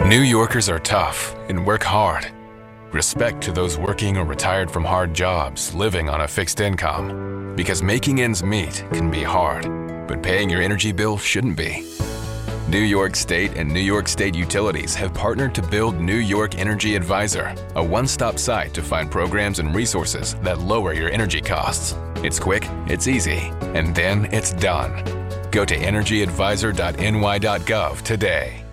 New Yorkers are tough and work hard. Respect to those working or retired from hard jobs, living on a fixed income. Because making ends meet can be hard, but paying your energy bill shouldn't be. New York State and New York State Utilities have partnered to build New York Energy Advisor, a one-stop site to find programs and resources that lower your energy costs. It's quick, it's easy, and then it's done. Go to energyadvisor.ny.gov today.